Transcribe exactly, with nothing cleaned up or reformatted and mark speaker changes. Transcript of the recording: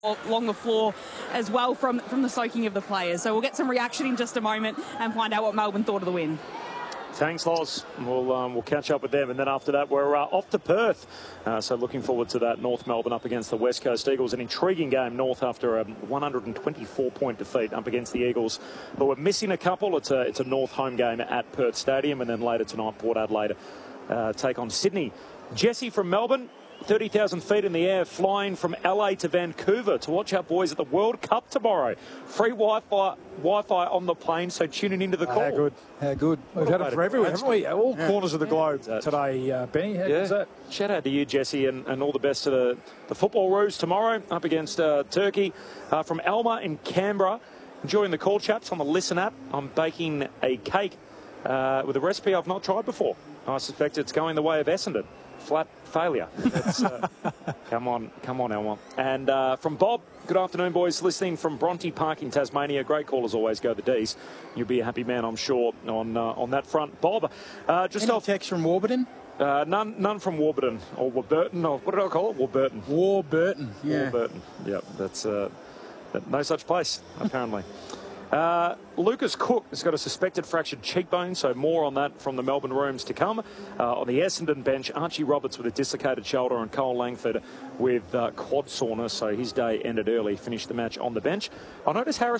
Speaker 1: along the floor as well from, from the soaking of the players. So we'll get some reaction in just a moment and find out what Melbourne thought of the win.
Speaker 2: Thanks, Loz. We'll um, we'll catch up with them, and then after that we're uh, off to Perth. Uh, so looking forward to that. North Melbourne up against the West Coast Eagles. An intriguing game. North after a one hundred twenty-four point defeat up against the Eagles, but we're missing a couple. It's a it's a North home game at Perth Stadium, and then later tonight Port Adelaide uh, take on Sydney. Jesse from Melbourne. thirty thousand feet in the air, flying from L A to Vancouver to watch our boys at the World Cup tomorrow. Free Wi-Fi Wi-Fi on the plane, so tuning into the call.
Speaker 3: How good, how good. We've had it for everywhere, haven't we? All yeah. corners of the globe yeah. today, uh, Benny. How yeah. that?
Speaker 2: Shout out to you, Jesse, and, and all the best to the, the Football Roos tomorrow up against uh, Turkey. Uh, from Alma in Canberra, enjoying the call, chaps, on the Listen app. I'm baking a cake uh, with a recipe I've not tried before. I suspect it's going the way of Essendon. Flat failure. Uh, come on, come on, Elmer. And uh, from Bob, good afternoon, boys. Listening from Bronte Park in Tasmania. Great call as always. Go the D's. You'll be a happy man, I'm sure, on uh, on that front. Bob, uh, just
Speaker 3: Any
Speaker 2: off
Speaker 3: text from Warburton?
Speaker 2: Uh, none, none from Warburton or Warburton. Or what did I call it? Warburton.
Speaker 3: Warburton. Yeah.
Speaker 2: Warburton. Yep. That's uh, no such place apparently. Uh, Lucas Cook has got a suspected fractured cheekbone, so more on that from the Melbourne rooms to come. Uh, on the Essendon bench, Archie Roberts with a dislocated shoulder and Cole Langford with uh, quad soreness, so his day ended early, finished the match on the bench. I noticed Harris